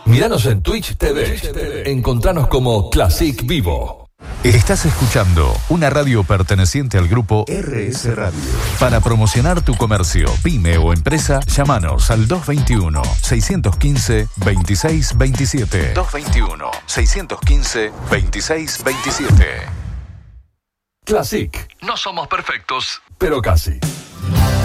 Míranos en Twitch TV. Encontranos como Classic Vivo. Estás escuchando una radio perteneciente al grupo RS Radio. Para promocionar tu comercio, pyme o empresa, llámanos al 221-615-2627. 221-615-2627. Classic. No somos perfectos, pero casi.